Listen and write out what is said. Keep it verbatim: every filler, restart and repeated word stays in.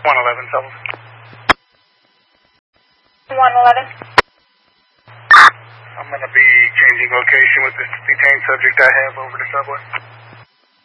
one eleven, South. one eleven. I'm going to be changing location with this detained subject I have over the subway.